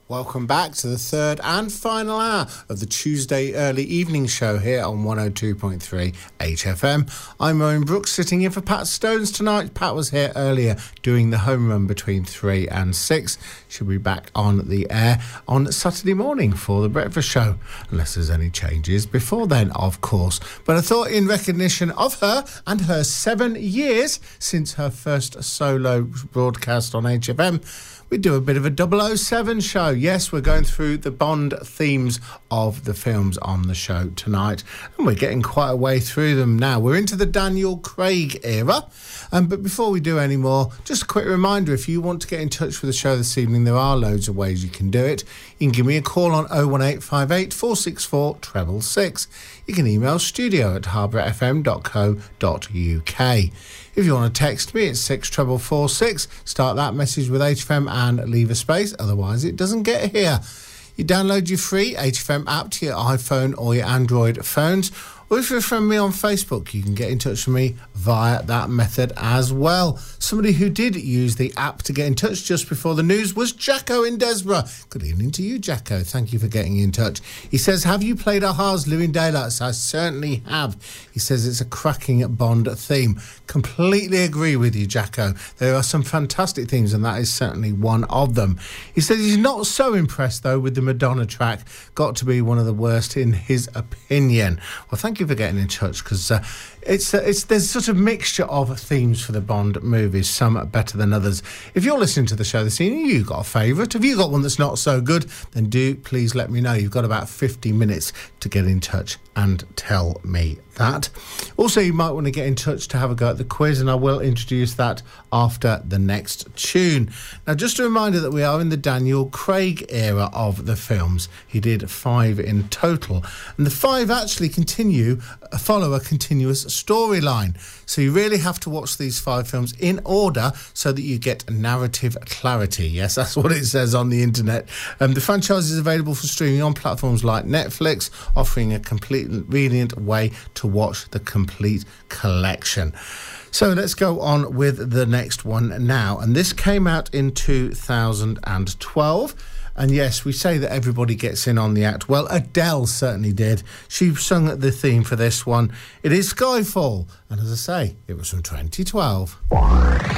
Welcome back to the third and final hour of the Tuesday early evening show here on 102.3 HFM. I'm Owen Brooks, sitting in for Pat Stones tonight. Pat was here earlier doing the home run between 3 and 6. She'll be back on the air on Saturday morning for the breakfast show, unless there's any changes before then, of course. But I thought, in recognition of her and her 7 years since her first solo broadcast on HFM, we do a bit of a 007 show. Yes, we're going through the Bond themes of the films on the show tonight, and we're getting quite a way through them now. We're into the Daniel Craig era. But before we do any more, just a quick reminder, if you want to get in touch with the show this evening, there are loads of ways you can do it. You can give me a call on 01858 464 666. You can email studio@harbourfm.co.uk. If you want to text me, it's 64446. Start that message with HFM and leave a space, otherwise it doesn't get here. You download your free HFM app to your iPhone or your Android phones, or if you're a friend of me on Facebook, you can get in touch with me via that method as well. Somebody who did use the app to get in touch just before the news was Jacko in Desborough. Good evening to you, Jacko. Thank you for getting in touch. He says, have you played Aha's Living Daylights? I certainly have. He says it's a cracking Bond theme. Completely agree with you, Jacko. There are some fantastic themes, and that is certainly one of them. He says he's not so impressed, though, with the Madonna track. Got to be one of the worst in his opinion. Well, thank you for getting in touch, because there's sort of mixture of themes for the Bond movies, some are better than others. If you're listening to the show this evening, you've got a favourite. Have you got one that's not so good? Then do please let me know. You've got about 50 minutes to get in touch and tell me that. Also, you might want to get in touch to have a go at the quiz, and I will introduce that after the next tune. Now, just a reminder that we are in the Daniel Craig era of the films. He did 5 in total, and the 5 actually follow a continuous storyline. So you really have to watch these 5 films in order so that you get narrative clarity. Yes, that's what it says on the internet. The franchise is available for streaming on platforms like Netflix, offering a convenient way to watch the complete collection. So let's go on with the next one now. And this came out in 2012. And yes, we say that everybody gets in on the act. Well, Adele certainly did. She sung the theme for this one. It is Skyfall. And as I say, it was from 2012.